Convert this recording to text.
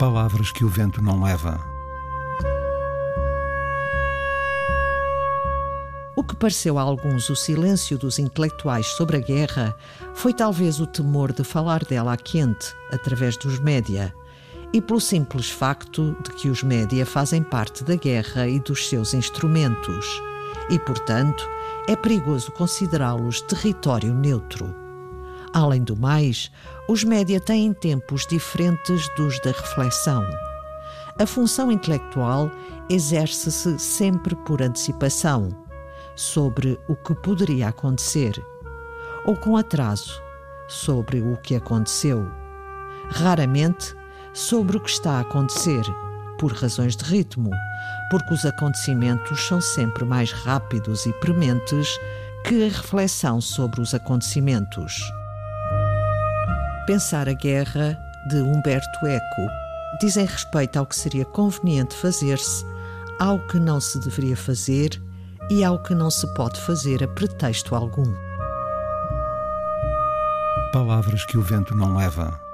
Palavras que o vento não leva. O que pareceu a alguns o silêncio dos intelectuais sobre a guerra foi talvez o temor de falar dela à quente, através dos média, e pelo simples facto de que os média fazem parte da guerra e dos seus instrumentos, e, portanto, é perigoso considerá-los território neutro. Além do mais, os média têm tempos diferentes dos da reflexão. A função intelectual exerce-se sempre por antecipação, sobre o que poderia acontecer, ou com atraso, sobre o que aconteceu. Raramente sobre o que está a acontecer, por razões de ritmo, porque os acontecimentos são sempre mais rápidos e prementes que a reflexão sobre os acontecimentos. Pensar a Guerra, de Umberto Eco, dizem respeito ao que seria conveniente fazer-se, ao que não se deveria fazer e ao que não se pode fazer a pretexto algum. Palavras que o vento não leva.